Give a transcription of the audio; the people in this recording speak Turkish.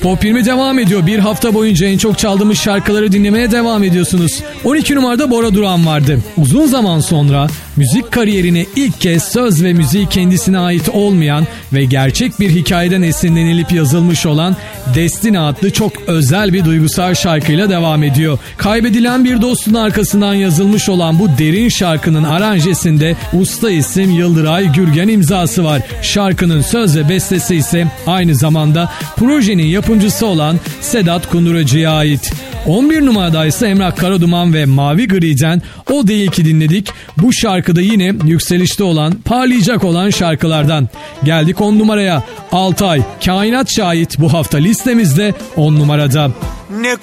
Top 20 devam ediyor. Bir hafta boyunca en çok çaldığımız şarkıları dinlemeye devam ediyorsunuz. 12 numarada Bora Duran vardı. Uzun zaman sonra müzik kariyerine ilk kez söz ve müziği kendisine ait olmayan ve gerçek bir hikayeden esinlenilip yazılmış olan Destiny adlı çok özel bir duygusal şarkıyla devam ediyor. Kaybedilen bir dostun arkasından yazılmış olan bu derin şarkının aranjesinde usta isim Yıldıray Gürgen imzası var. Şarkının söz ve bestesi ise aynı zamanda projenin yapımcısı olan Sedat Kunduracı'ya ait. 11 numarada ise Emrah Karaduman ve Mavi Gri'den O Değil Ki dinledik. Bu şarkıda yine yükselişte olan, parlayacak olan şarkılardan. Geldik 10 numaraya. Altay, Kainat Şahit bu hafta listemizde 10 numarada. Ne